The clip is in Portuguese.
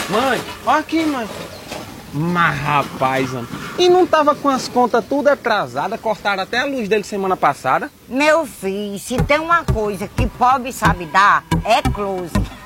Mãe, olha aqui, mãe. Mas, rapaz, mano. E não tava com as contas tudo atrasadas, cortaram até a luz dele semana passada. Meu filho, se tem uma coisa que pobre sabe dar, é close.